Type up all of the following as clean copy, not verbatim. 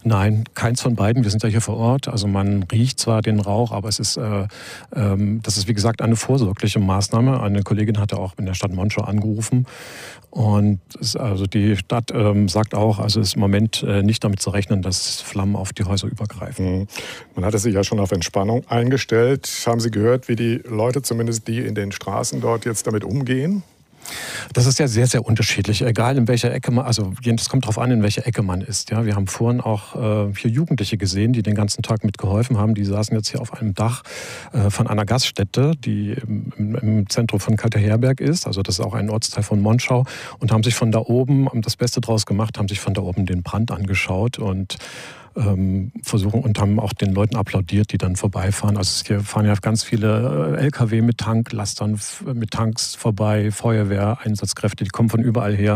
Nein, keins von beiden. Wir sind ja hier vor Ort. Also man riecht zwar den Rauch, aber es ist, das ist wie gesagt eine vorsorgliche Maßnahme. Eine Kollegin hatte auch in der Stadt Monschau angerufen und also die Stadt sagt auch, also es ist im Moment nicht damit zu rechnen, dass Flammen auf die Häuser übergreifen. Man hatte sich ja schon auf Entspannung eingestellt. Haben Sie gehört, wie die Leute, zumindest die in den Straßen dort, jetzt damit umgehen? Das ist ja sehr, sehr unterschiedlich, egal in welcher Ecke man, also es kommt darauf an, in welcher Ecke man ist. Ja, wir haben vorhin auch hier Jugendliche gesehen, die den ganzen Tag mitgeholfen haben. Die saßen jetzt hier auf einem Dach von einer Gaststätte, die im Zentrum von Kalteherberg ist. Also das ist auch ein Ortsteil von Monschau und haben sich von da oben das Beste draus gemacht, haben sich von da oben den Brand angeschaut und versuchen und haben auch den Leuten applaudiert, die dann vorbeifahren. Also hier fahren ja ganz viele LKW mit Tanklastern, mit Tanks vorbei, Feuerwehr, Einsatzkräfte, die kommen von überall her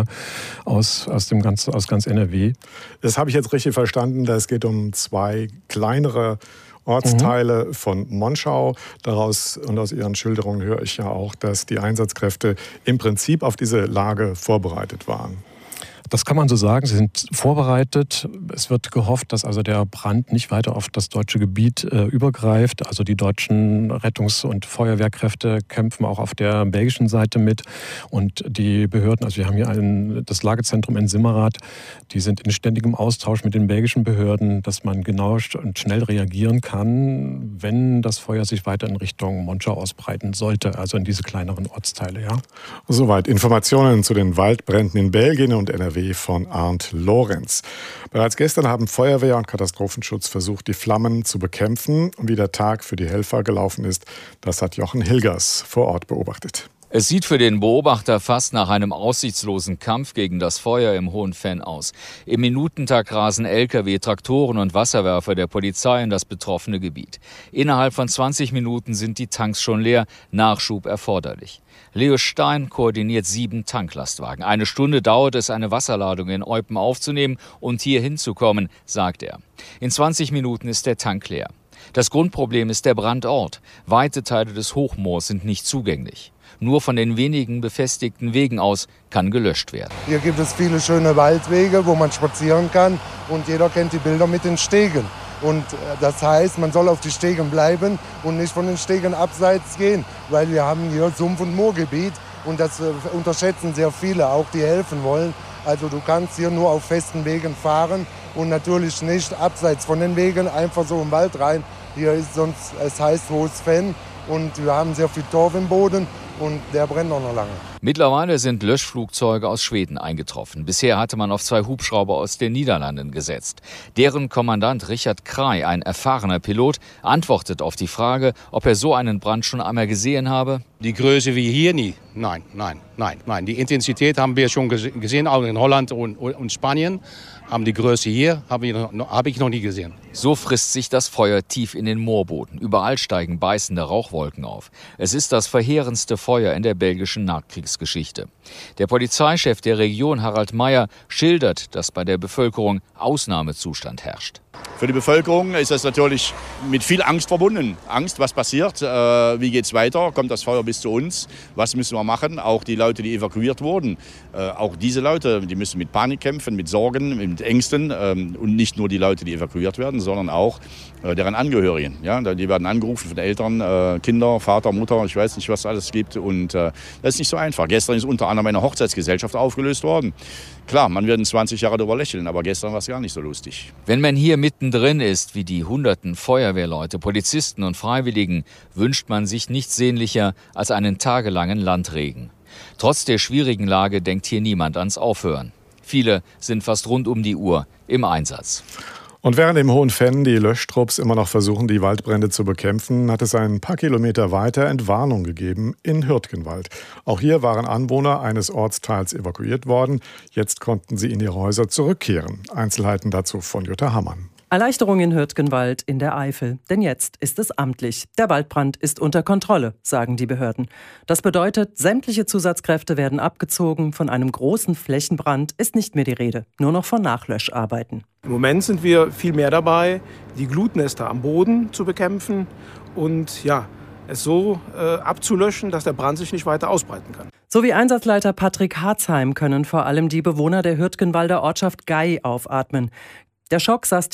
aus ganz NRW. Das habe ich jetzt richtig verstanden, es geht um 2 kleinere Ortsteile von Monschau. Daraus und aus Ihren Schilderungen höre ich ja auch, dass die Einsatzkräfte im Prinzip auf diese Lage vorbereitet waren. Das kann man so sagen. Sie sind vorbereitet. Es wird gehofft, dass also der Brand nicht weiter auf das deutsche Gebiet übergreift. Also die deutschen Rettungs- und Feuerwehrkräfte kämpfen auch auf der belgischen Seite mit. Und die Behörden, also wir haben hier das Lagezentrum in Simmerath, die sind in ständigem Austausch mit den belgischen Behörden, dass man genau und schnell reagieren kann, wenn das Feuer sich weiter in Richtung Monschau ausbreiten sollte, also in diese kleineren Ortsteile. Ja. Soweit Informationen zu den Waldbränden in Belgien und NRW von Arndt Lorenz. Bereits gestern haben Feuerwehr und Katastrophenschutz versucht, die Flammen zu bekämpfen. Und wie der Tag für die Helfer gelaufen ist, das hat Jochen Hilgers vor Ort beobachtet. Es sieht für den Beobachter fast nach einem aussichtslosen Kampf gegen das Feuer im Hohen Venn aus. Im Minutentakt rasen Lkw, Traktoren und Wasserwerfer der Polizei in das betroffene Gebiet. Innerhalb von 20 Minuten sind die Tanks schon leer, Nachschub erforderlich. Leo Stein koordiniert 7 Tanklastwagen. 1 Stunde dauert es, eine Wasserladung in Eupen aufzunehmen und hier hinzukommen, sagt er. In 20 Minuten ist der Tank leer. Das Grundproblem ist der Brandort. Weite Teile des Hochmoors sind nicht zugänglich. Nur von den wenigen befestigten Wegen aus kann gelöscht werden. Hier gibt es viele schöne Waldwege, wo man spazieren kann. Und jeder kennt die Bilder mit den Stegen. Und das heißt, man soll auf die Stegen bleiben und nicht von den Stegen abseits gehen. Weil wir haben hier Sumpf- und Moorgebiet. Und das unterschätzen sehr viele, auch die helfen wollen. Also du kannst hier nur auf festen Wegen fahren und natürlich nicht abseits von den Wegen einfach so im Wald rein. Hier ist sonst, es heißt Hohes Venn und wir haben sehr viel Torf im Boden. Und der brennt auch noch lange. Mittlerweile sind Löschflugzeuge aus Schweden eingetroffen. Bisher hatte man auf 2 Hubschrauber aus den Niederlanden gesetzt. Deren Kommandant Richard Krey, ein erfahrener Pilot, antwortet auf die Frage, ob er so einen Brand schon einmal gesehen habe. Die Größe wie hier nie. Nein. Die Intensität haben wir schon gesehen, auch in Holland und Spanien. Aber die Größe hier habe ich noch nie gesehen. So frisst sich das Feuer tief in den Moorboden. Überall steigen beißende Rauchwolken auf. Es ist das verheerendste Feuer in der belgischen Nachkriegsgeschichte. Der Polizeichef der Region, Harald Meyer, schildert, dass bei der Bevölkerung Ausnahmezustand herrscht. Für die Bevölkerung ist das natürlich mit viel Angst verbunden. Angst, was passiert, wie geht es weiter, kommt das Feuer bis zu uns, was müssen wir machen? Auch die Leute, die evakuiert wurden, auch diese Leute, die müssen mit Panik kämpfen, mit Sorgen, mit Ängsten und nicht nur die Leute, die evakuiert werden, sondern auch deren Angehörigen. Ja? Die werden angerufen von Eltern, Kinder, Vater, Mutter, ich weiß nicht, was es alles gibt und das ist nicht so einfach. Gestern ist unter anderem eine Hochzeitsgesellschaft aufgelöst worden. Klar, man wird in 20 Jahren darüber lächeln, aber gestern war es gar nicht so lustig. Wenn man hier mittendrin ist, wie die hunderten Feuerwehrleute, Polizisten und Freiwilligen, wünscht man sich nichts sehnlicher als einen tagelangen Landregen. Trotz der schwierigen Lage denkt hier niemand ans Aufhören. Viele sind fast rund um die Uhr im Einsatz. Und während im Hohen Venn die Löschtrupps immer noch versuchen, die Waldbrände zu bekämpfen, hat es ein paar Kilometer weiter Entwarnung gegeben in Hürtgenwald. Auch hier waren Anwohner eines Ortsteils evakuiert worden. Jetzt konnten sie in ihre Häuser zurückkehren. Einzelheiten dazu von Jutta Hammann. Erleichterung in Hürtgenwald in der Eifel. Denn jetzt ist es amtlich. Der Waldbrand ist unter Kontrolle, sagen die Behörden. Das bedeutet, sämtliche Zusatzkräfte werden abgezogen. Von einem großen Flächenbrand ist nicht mehr die Rede. Nur noch von Nachlöscharbeiten. Im Moment sind wir viel mehr dabei, die Glutnester am Boden zu bekämpfen und es so abzulöschen, dass der Brand sich nicht weiter ausbreiten kann. So wie Einsatzleiter Patrick Harzheim können vor allem die Bewohner der Hürtgenwalder Ortschaft Gey aufatmen. Der Schock saß